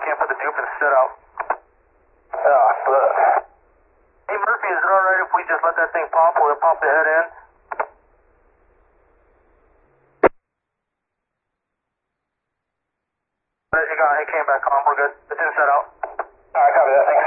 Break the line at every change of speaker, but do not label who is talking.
can't put the dupe in set out.
Yeah, but...
Hey, Murphy, is it alright if we just let that thing pop? Will it pop the head in? It came back on. We're good. It's in set out.
Alright, copy that. Thank you.